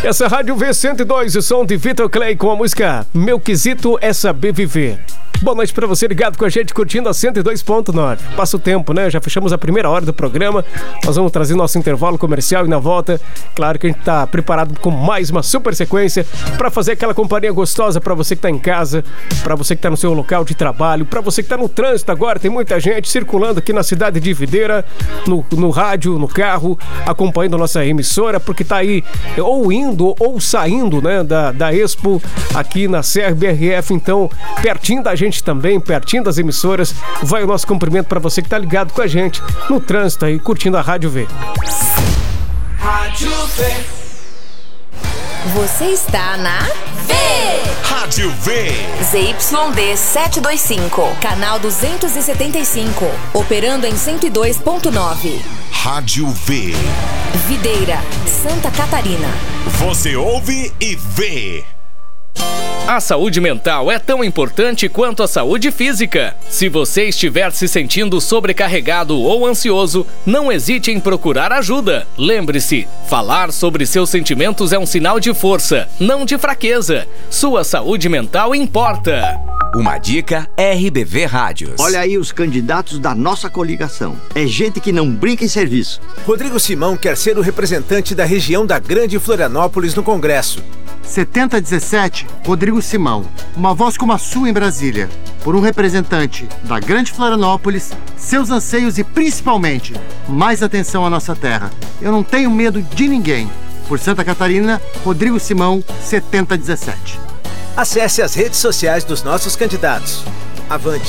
Essa Rádio V102, o som de Vitor Clay com a música Meu Quesito é Saber Viver. Boa noite pra você ligado com a gente, curtindo a 102.9. Passa o tempo, né? Já fechamos a primeira hora do programa. Nós vamos trazer nosso intervalo comercial e na volta, claro que a gente tá preparado com mais uma super sequência pra fazer aquela companhia gostosa pra você que tá em casa, pra você que tá no seu local de trabalho, pra você que tá no trânsito agora. Tem muita gente circulando aqui na cidade de Videira, no rádio, no carro, acompanhando a nossa emissora, porque tá aí ou indo ou saindo, né, da Expo aqui na CRBRF. Então, pertinho da gente também, pertinho das emissoras, vai o nosso cumprimento para você que tá ligado com a gente no trânsito aí, curtindo a Rádio V. Rádio V. Você está na V. Rádio V. ZYD 725, canal 275, operando em 102.9. Rádio V. Videira, Santa Catarina. Você ouve e vê. A saúde mental é tão importante quanto a saúde física. Se você estiver se sentindo sobrecarregado ou ansioso, não hesite em procurar ajuda. Lembre-se, falar sobre seus sentimentos é um sinal de força, não de fraqueza. Sua saúde mental importa. Uma dica RBV Rádios. Olha aí os candidatos da nossa coligação. É gente que não brinca em serviço. Rodrigo Simão quer ser o representante da região da Grande Florianópolis no Congresso. 7017, Rodrigo Simão. Uma voz como a sua em Brasília. Por um representante da Grande Florianópolis, seus anseios e principalmente mais atenção à nossa terra. Eu não tenho medo de ninguém. Por Santa Catarina, Rodrigo Simão, 7017. Acesse as redes sociais dos nossos candidatos. Avante!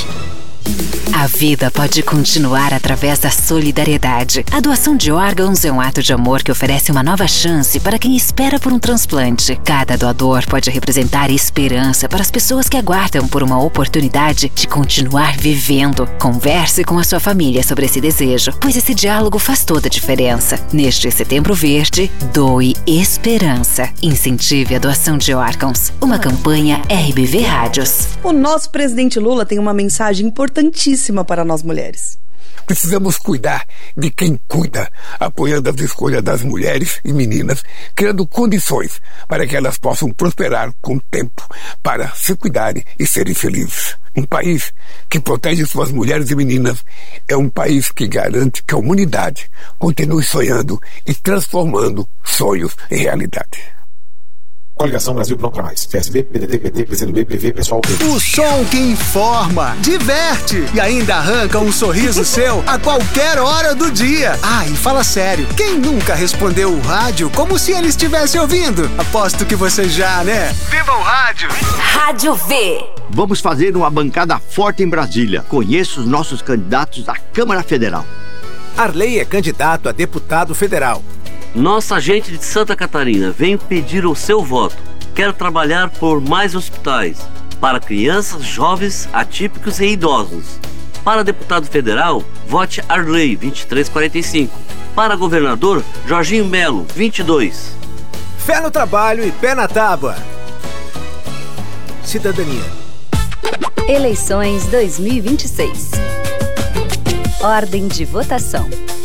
A vida pode continuar através da solidariedade. A doação de órgãos é um ato de amor que oferece uma nova chance para quem espera por um transplante. Cada doador pode representar esperança para as pessoas que aguardam por uma oportunidade de continuar vivendo. Converse com a sua família sobre esse desejo, pois esse diálogo faz toda a diferença. Neste Setembro Verde, doe esperança. Incentive a doação de órgãos. Uma campanha RBV Rádios. O nosso presidente Lula tem uma mensagem importantíssima para nós mulheres. Precisamos cuidar de quem cuida, apoiando as escolhas das mulheres e meninas, criando condições para que elas possam prosperar com o tempo, para se cuidarem e serem felizes. Um país que protege suas mulheres e meninas é um país que garante que a humanidade continue sonhando e transformando sonhos em realidade. Coligação Brasil Pronto Mais. PSB, PDT, PT, PCdoB, PV, Pessoal, PV. O som que informa, diverte e ainda arranca um sorriso seu a qualquer hora do dia. Ah, e fala sério, quem nunca respondeu o rádio como se ele estivesse ouvindo? Aposto que você já, né? Viva o rádio! Rádio V. Vamos fazer uma bancada forte em Brasília. Conheço os nossos candidatos à Câmara Federal. Arley é candidato a deputado federal. Nossa gente de Santa Catarina, venho pedir o seu voto. Quero trabalhar por mais hospitais, para crianças, jovens, atípicos e idosos. Para deputado federal, vote Arley, 2345. Para governador, Jorginho Melo, 22. Fé no trabalho e pé na tábua. Cidadania. Eleições 2026. Ordem de votação.